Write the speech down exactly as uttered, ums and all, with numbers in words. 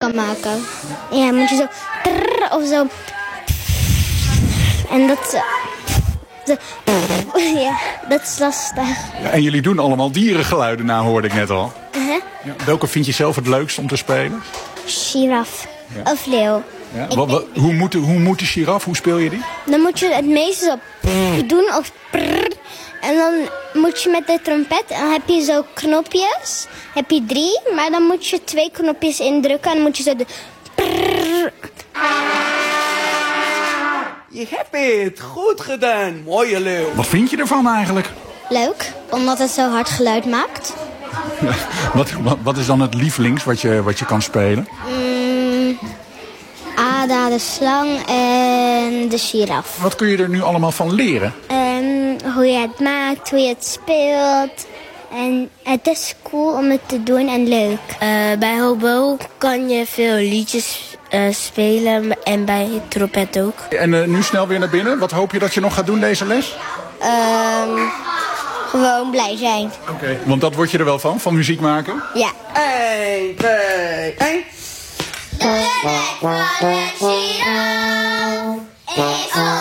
kan maken. Ja, moet je zo... Trrr, of zo... En dat... Zo, ja, dat is lastig. Ja, en jullie doen allemaal dierengeluiden na, hoorde ik net al. Uh-huh. Ja, welke vind je zelf het leukst om te spelen? Giraf. Ja. Of leeuw. Ja, wat, wat, hoe, moet de, hoe moet de giraf, hoe speel je die? Dan moet je het meeste zo doen of prrr. En dan moet je met de trompet, en dan heb je zo knopjes. Heb je drie, maar dan moet je twee knopjes indrukken en dan moet je zo de prrr. Je hebt het goed gedaan, mooie leeuw. Wat vind je ervan eigenlijk? Leuk, omdat het zo hard geluid maakt. Ja, wat, wat, wat is dan het lievelings wat je, wat je kan spelen? Mm, Ada de slang en de giraf. Wat kun je er nu allemaal van leren? Um, hoe je het maakt, hoe je het speelt. En het is cool om het te doen en leuk. Uh, bij hobo kan je veel liedjes uh, spelen en bij trompet ook. En uh, nu snel weer naar binnen. Wat hoop je dat je nog gaat doen deze les? Um, gewoon blij zijn. Oké. Okay. Want dat word je er wel van, van muziek maken? Ja. Eén, twee, één. De nek van de giraf is